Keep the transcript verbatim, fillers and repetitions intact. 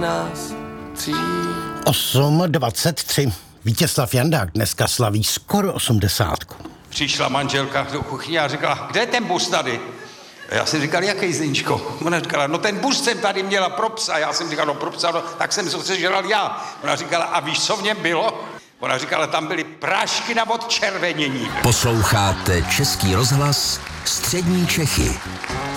nás tří. osm dvacet tři. Vítězslav Jandák dneska slaví skoro osmdesátku. Přišla manželka do kuchyně a říkala, kde je ten bus tady? A já jsem říkal, jaký Zdeňčko? Ona říkala, no ten bus jsem tady měla pro psa. Já jsem říkal, no pro psa, no, tak jsem to sežral já. Ona říkala, a víš, co v něm bylo? Ona říkala, tam byly prášky na odčervenění. Posloucháte Český rozhlas Střední Čechy.